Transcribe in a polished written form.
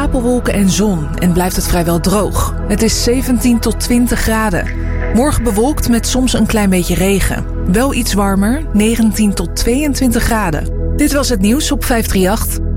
stapelwolken en zon en blijft het vrijwel droog. Het is 17 tot 20 graden. Morgen bewolkt met soms een klein beetje regen. Wel iets warmer, 19 tot 22 graden. Dit was het nieuws op 538.